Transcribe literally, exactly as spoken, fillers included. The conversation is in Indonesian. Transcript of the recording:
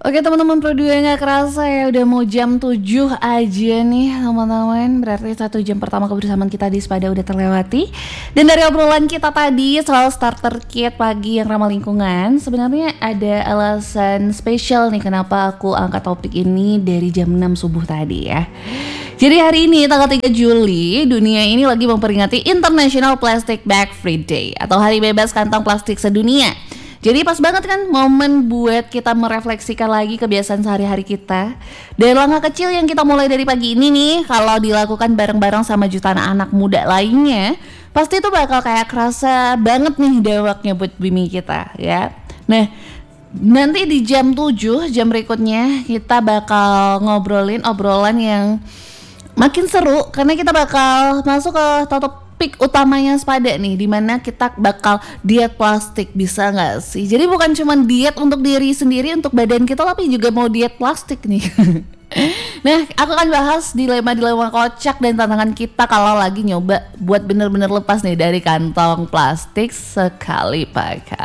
Oke teman-teman Pro dua nggak kerasa ya udah mau jam tujuh aja nih teman-teman. Berarti satu jam pertama kebersamaan kita di Spada udah terlewati. Dan dari obrolan kita tadi soal starter kit pagi yang ramah lingkungan, sebenarnya ada alasan spesial nih kenapa aku angkat topik ini dari jam enam subuh tadi ya. Jadi hari ini tanggal tiga Juli, dunia ini lagi memperingati International Plastic Bag Free Day atau Hari Bebas Kantong Plastik Sedunia. Jadi pas banget kan momen buat kita merefleksikan lagi kebiasaan sehari-hari kita. Dari langkah kecil yang kita mulai dari pagi ini nih, kalau dilakukan bareng-bareng sama jutaan anak muda lainnya, pasti itu bakal kayak kerasa banget nih dampaknya buat bumi kita ya. Nah, nanti di jam tujuh, jam berikutnya kita bakal ngobrolin obrolan yang makin seru karena kita bakal masuk ke topik topik utamanya Spada nih, dimana kita bakal diet plastik, bisa nggak sih? Jadi bukan cuma diet untuk diri sendiri, untuk badan kita, tapi juga mau diet plastik nih. Nah, aku akan bahas dilema-dilema kocak dan tantangan kita kalau lagi nyoba buat bener-bener lepas nih dari kantong plastik sekali pakai.